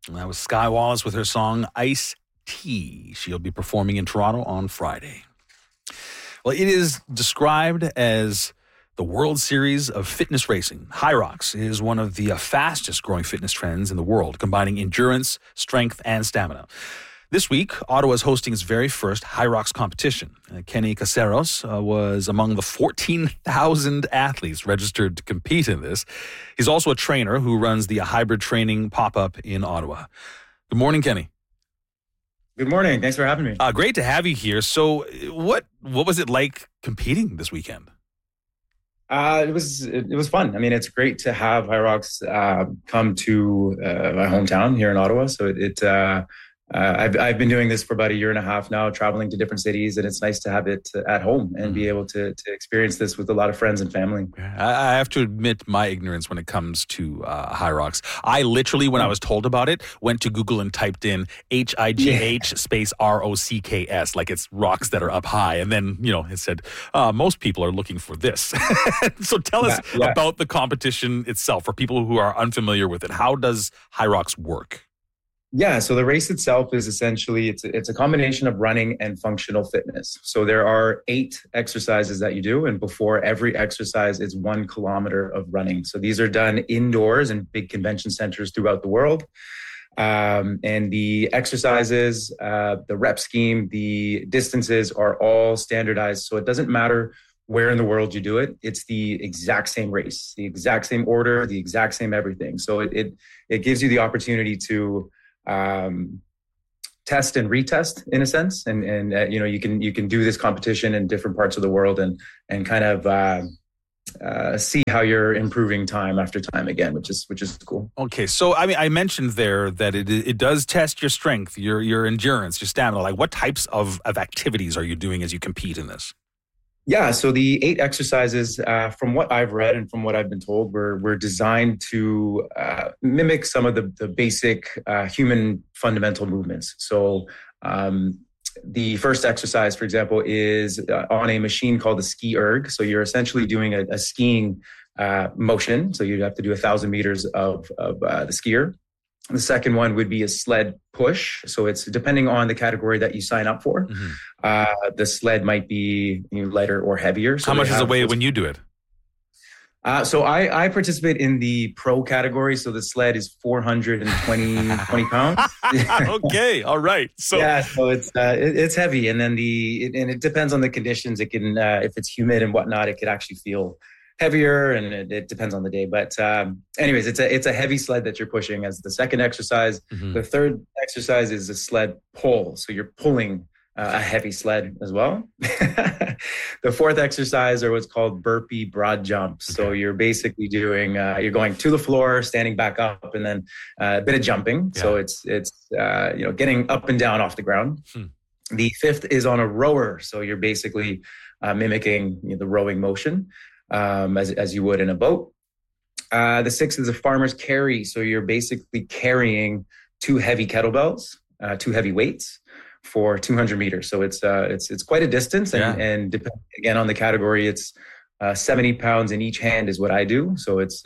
That was Sky Wallace with her song Ice Tea. She'll be performing in Toronto on Friday. Well, it is described as the World Series of fitness racing. Hyrox is one of the fastest growing fitness trends in the world, combining endurance, strength, and stamina. This week, Ottawa is hosting its very first Hyrox competition. Kenny Caceros was among the 14,000 athletes registered to compete in this. He's also a trainer who runs the hybrid training pop-up in Ottawa. Good morning, Kenny. Good morning. Thanks for having me. Great to have you here. So what was it like competing this weekend? It was fun. I mean, it's great to have Hyrox come to my hometown here in Ottawa. So I've been doing this for about a year and a half now, traveling to different cities, and it's nice to have it at home and be able to experience this with a lot of friends and family. I have to admit my ignorance when it comes to Hyrox. I literally, when I was told about it, went to Google and typed in HIGH space ROCKS, like it's rocks that are up high. And then, it said, most people are looking for this. So tell us about the competition itself for people who are unfamiliar with it. How does Hyrox work? Yeah, so the race itself is essentially, it's a combination of running and functional fitness. So there are 8 exercises that you do, and before every exercise is 1 kilometer of running. So these are done indoors in big convention centers throughout the world. And the exercises, the rep scheme, the distances are all standardized. So it doesn't matter where in the world you do it. It's the exact same race, the exact same order, the exact same everything. So it gives you the opportunity to test and retest in a sense, and you can do this competition in different parts of the world and kind of see how you're improving time after time again, which is cool. Okay, so I mentioned there that it does test your strength, your endurance, your stamina. Like, what types of activities are you doing as you compete in this? Yeah, so the 8 exercises, from what I've read and from what I've been told, were designed to mimic some of the basic human fundamental movements. So the first exercise, for example, is on a machine called the ski erg. So you're essentially doing a skiing motion. So you'd have to do 1,000 meters of the skier. The second one would be a sled push. So it's depending on the category that you sign up for. Mm-hmm. The sled might be lighter or heavier. So how much is it weigh when you do it? So I participate in the pro category. So the sled is 420 pounds. Okay. All right. So it's heavy. And then it depends on the conditions. It can, if it's humid and whatnot, it could actually feel heavier, and it depends on the day. But anyways, it's a heavy sled that you're pushing as the second exercise. Mm-hmm. The third exercise is a sled pull. So you're pulling a heavy sled as well. The fourth exercise are what's called burpee broad jumps. Okay. So you're basically doing, you're going to the floor, standing back up, and then a bit of jumping. Yeah. So it's getting up and down off the ground. The fifth is on a rower. So you're basically mimicking the rowing motion. As you would in a boat. The sixth is a farmer's carry. So you're basically carrying 2 heavy kettlebells, 2 heavy weights for 200 meters. So it's quite a distance. And depending again on the category, it's 70 pounds in each hand is what I do. So it's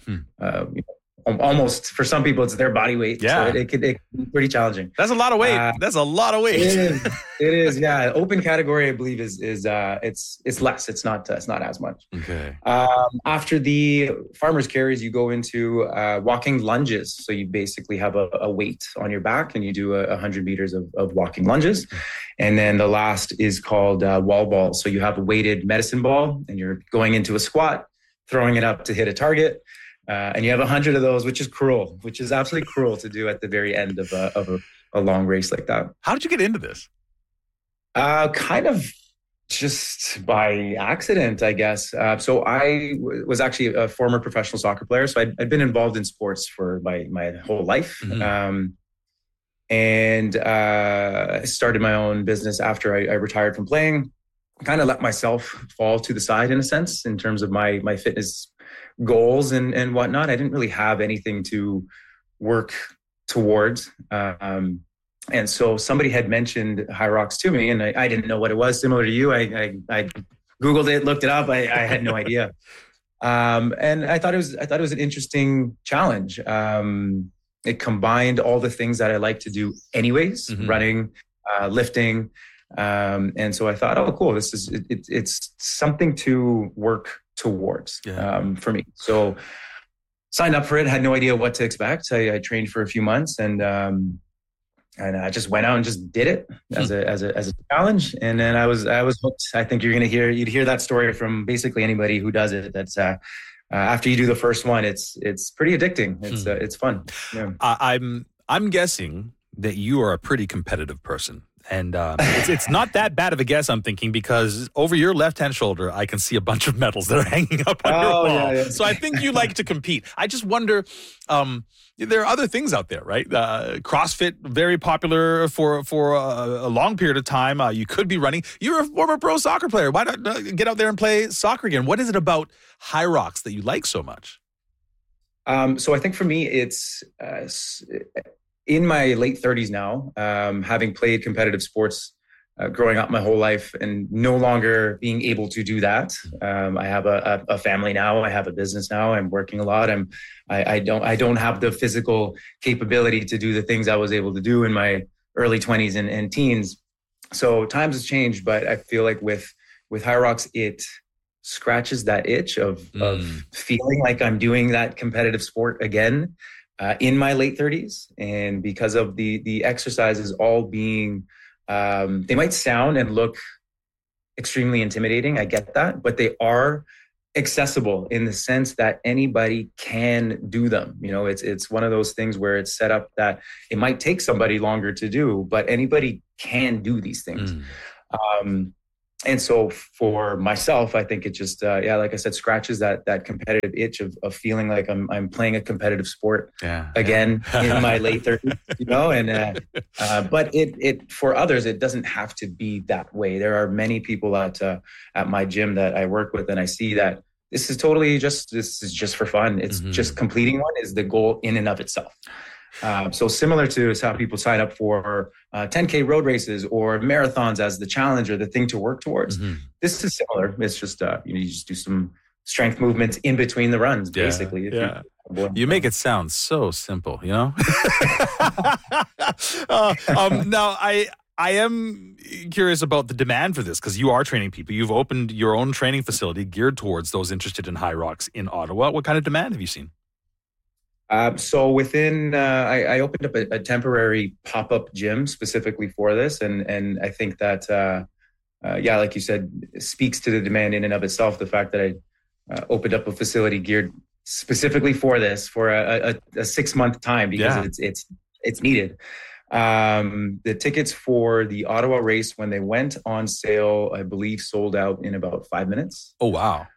almost, for some people, it's their body weight. Yeah. So it can be pretty challenging. That's a lot of weight. That's a lot of weight. It is. Yeah. Open category, I believe, is it's less. It's not as much. Okay. After the farmer's carries, you go into walking lunges. So you basically have a weight on your back and you do 100 meters of walking lunges. And then the last is called wall ball. So you have a weighted medicine ball and you're going into a squat, throwing it up to hit a target. And you have 100 of those, which is absolutely cruel to do at the very end of a long race like that. How did you get into this? Kind of just by accident, I guess. So I was actually a former professional soccer player. So I'd been involved in sports for my whole life. Mm-hmm. And I started my own business after I retired from playing. Kind of let myself fall to the side in a sense in terms of my fitness goals and whatnot. I didn't really have anything to work towards. And so somebody had mentioned Hyrox to me and I didn't know what it was. Similar to you, I Googled it, looked it up. I had no idea. And I thought it was an interesting challenge. it combined all the things that I like to do anyways, running, lifting. And so I thought, oh, cool. It's something to work towards for me. So signed up for it, had no idea what to expect. I trained for a few months and I just went out and just did it as a challenge. And then I was hooked. I think you'd hear that story from basically anybody who does it. That's after you do the first one, it's pretty addicting. It's fun. Yeah. I'm guessing that you are a pretty competitive person. And it's not that bad of a guess, I'm thinking, because over your left-hand shoulder, I can see a bunch of medals that are hanging up on your wall. Yeah. So I think you like to compete. I just wonder, there are other things out there, right? CrossFit, very popular for a long period of time. You could be running. You're a former pro soccer player. Why not get out there and play soccer again? What is it about HYROX that you like so much? So I think for me, it's... in my late 30s now, having played competitive sports growing up my whole life and no longer being able to do that. I have a family now. I have a business now. I'm working a lot. I don't have the physical capability to do the things I was able to do in my early 20s and teens. So times has changed, but I feel like with HYROX, it scratches that itch of feeling like I'm doing that competitive sport again. In my late 30s, and because of the exercises all being, they might sound and look extremely intimidating. I get that, but they are accessible in the sense that anybody can do them. You know, it's one of those things where it's set up that it might take somebody longer to do, but anybody can do these things. And so for myself, I think it just, like I said, scratches that competitive itch of feeling like I'm playing a competitive sport again in my late 30s, you know, and, but it, for others, it doesn't have to be that way. There are many people at my gym that I work with, and I see that this is just for fun. It's just completing one is the goal in and of itself. So similar to how people sign up for 10K road races or marathons as the challenge or the thing to work towards. This is similar. It's just, you just do some strength movements in between the runs, basically. You make it sound so simple, you know? Now, I am curious about the demand for this because you are training people. You've opened your own training facility geared towards those interested in HYROX in Ottawa. What kind of demand have you seen? So within, I opened up a temporary pop-up gym specifically for this. And I think that, like you said, speaks to the demand in and of itself. The fact that I opened up a facility geared specifically for this for a 6-month time because it's needed. The tickets for the Ottawa race, when they went on sale, I believe sold out in about 5 minutes. Oh, wow.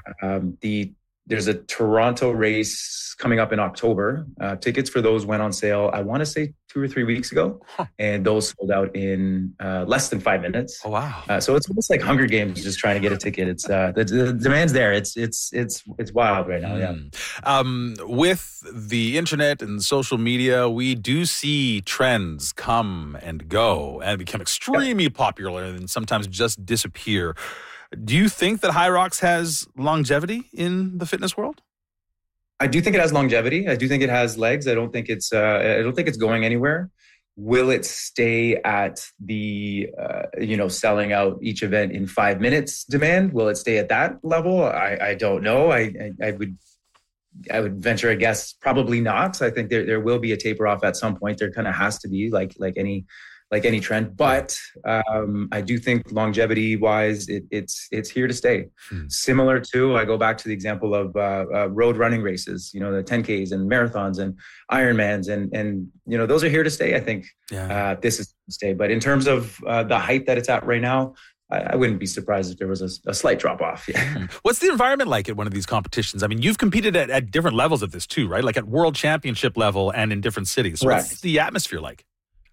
There's a Toronto race coming up in October. Tickets for those went on sale, I want to say 2 or 3 weeks ago, and those sold out in less than 5 minutes. Oh wow! So it's almost like Hunger Games, just trying to get a ticket. It's the demand's there. It's wild right now. Yeah. With the internet and social media, we do see trends come and go and become extremely popular, and sometimes just disappear. Do you think that HYROX has longevity in the fitness world? I do think it has longevity. I do think it has legs. I don't think it's going anywhere. Will it stay at the selling out each event in 5 minutes demand? Will it stay at that level? I don't know. I would venture a guess probably not. I think there will be a taper off at some point. There kind of has to be like any trend, but I do think longevity wise, it's here to stay. Similar to, I go back to the example of road running races, the 10Ks and marathons and Ironmans and those are here to stay. I think this is to stay, but in terms of the height that it's at right now, I wouldn't be surprised if there was a slight drop off. Yeah. What's the environment like at one of these competitions? I mean, you've competed at different levels of this too, right? Like at world championship level and in different cities. So what's the atmosphere like?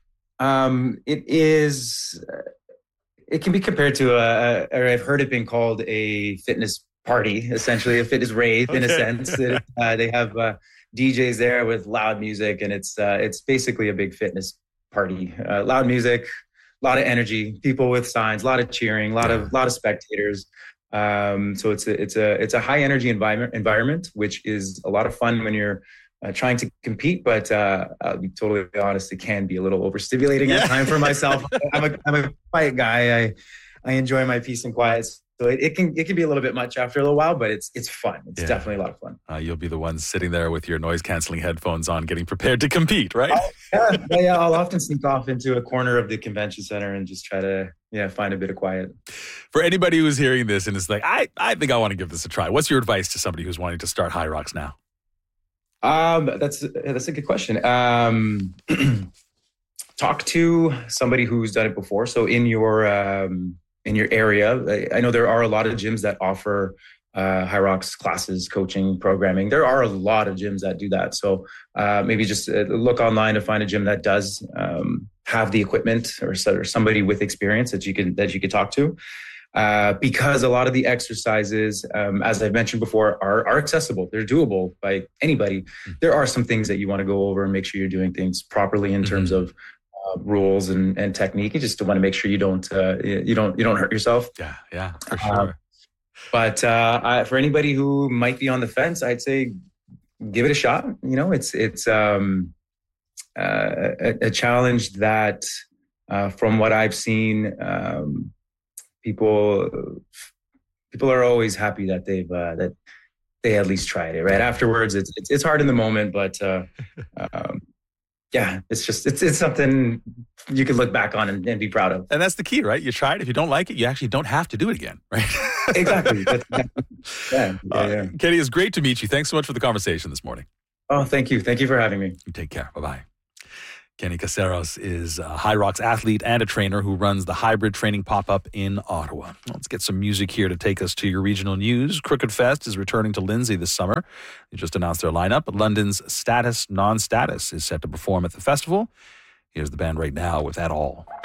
It can be compared to or I've heard it being called a fitness party, essentially a fitness rave in a sense. They have DJs there with loud music, and it's basically a big fitness party. Loud music, a lot of energy, people with signs, a lot of cheering, a lot of spectators. So it's a high energy environment, which is a lot of fun when you're trying to compete, but I'll be totally honest, it can be a little overstimulating at time for myself. I'm a quiet guy. I enjoy my peace and quiet. So it can be a little bit much after a little while, but it's fun. It's definitely a lot of fun. You'll be the one sitting there with your noise canceling headphones on, getting prepared to compete, right? Yeah. I'll often sneak off into a corner of the convention center and just try to find a bit of quiet. For anybody who's hearing this and is like, I think I want to give this a try. What's your advice to somebody who's wanting to start Hyrox now? That's a good question. Talk to somebody who's done it before. So in your area, I know there are a lot of gyms that offer Hyrox classes, coaching, programming. There are a lot of gyms that do that. So maybe just look online to find a gym that does have the equipment or somebody with experience that you could talk to. Because a lot of the exercises, as I've mentioned before, are accessible. They're doable by anybody. There are some things that you want to go over and make sure you're doing things properly in terms of rules and technique. You just want to make sure you don't hurt yourself. Yeah, for sure. But for anybody who might be on the fence, I'd say give it a shot. It's a challenge that, from what I've seen, people are always happy that that they at least tried it. Right afterwards, it's hard in the moment, but it's something you can look back on and be proud of. And that's the key, right? You try it. If you don't like it, you actually don't have to do it again, right? Exactly. Yeah. Kenny, it's great to meet you. Thanks so much for the conversation this morning. Oh, thank you. Thank you for having me. You take care. Bye-bye. Kenny Caceros is a Hyrox athlete and a trainer who runs the Hybrid Training Pop-Up in Ottawa. Let's get some music here to take us to your regional news. Crooked Fest is returning to Lindsay this summer. They just announced their lineup. London's Status Non-Status is set to perform at the festival. Here's the band right now with At All.